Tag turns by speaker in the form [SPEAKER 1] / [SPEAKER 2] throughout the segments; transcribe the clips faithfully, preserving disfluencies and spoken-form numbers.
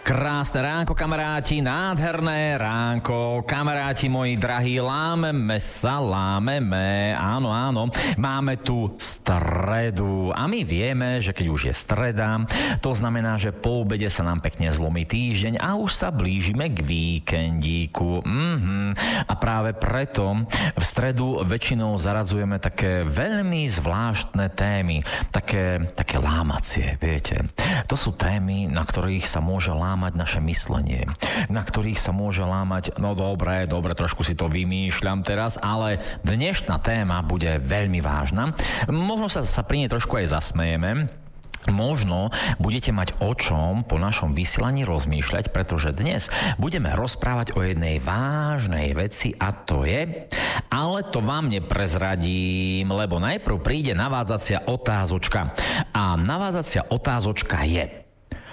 [SPEAKER 1] Krásne ránko, kamaráti, nádherné ránko, kamaráti moji drahí, lámeme sa, lámeme, áno, áno, máme tu stredu a my vieme, že keď už je streda, to znamená, že po obede sa nám pekne zlomí týždeň a už sa blížime k víkendíku. Mhm. A práve preto v stredu väčšinou zaradzujeme také veľmi zvláštne témy, také, také lámacie, viete. To sú témy, na ktorých sa môže lámať naše myslenie, na ktorých sa môže lámať, no dobre, dobre, trošku si to vymýšľam teraz, ale dnešná téma bude veľmi vážna. Možno sa, sa pri nej trošku aj zasmejeme, možno budete mať o čom po našom vysielaní rozmýšľať, pretože dnes budeme rozprávať o jednej vážnej veci a to je, ale to vám neprezradím, lebo najprv príde navádzacia otázočka. A navádzacia otázočka je,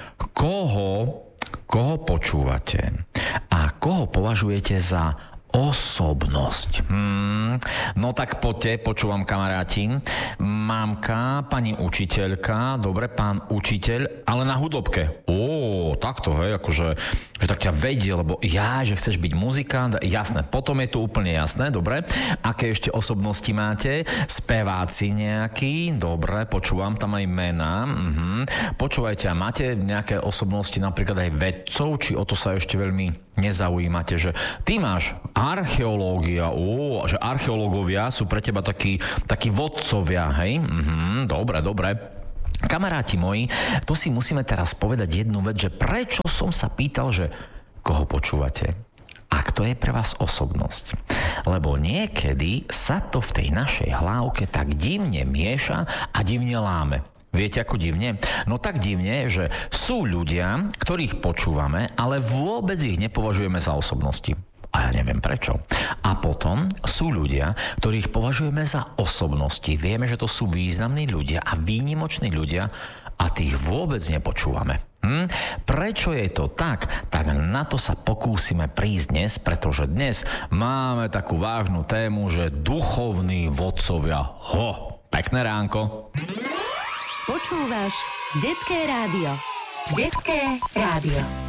[SPEAKER 1] koho, koho počúvate a koho považujete za osobnosť. Hmm, no tak poďte, počúvam kamaráti. Mámka, pani učiteľka, dobre, pán učiteľ, ale na hudobke. Ó, takto, hej, akože, že tak ťa vedie, lebo ja, že chceš byť muzikant, jasné, potom je to úplne jasné, dobre. Aké ešte osobnosti máte? Speváci nejakí, dobre, počúvam tam aj mená. Mhm. Počúvajte, a máte nejaké osobnosti, napríklad aj vedcov, či o to sa ešte veľmi nezaujímate, že ty máš archeológia, ó, že archeológovia sú pre teba takí, takí vodcovia, hej? Mhm, dobre, dobre. Kamaráti moji, tu si musíme teraz povedať jednu vec, že prečo som sa pýtal, že koho počúvate? A kto je pre vás osobnosť? Lebo niekedy sa to v tej našej hlávke tak divne mieša a divne láme. Viete, ako divne? No tak divne, že sú ľudia, ktorých počúvame, ale vôbec ich nepovažujeme za osobnosti. A ja neviem prečo. A potom sú ľudia, ktorých považujeme za osobnosti. Vieme, že to sú významní ľudia a výnimoční ľudia a tých vôbec nepočúvame. Hm? Prečo je to tak? Tak na to sa pokúsime prísť dnes, pretože dnes máme takú vážnu tému, že duchovní vodcovia. Ho, pekné ránko.
[SPEAKER 2] Počúvaš Detské rádio. Detské rádio.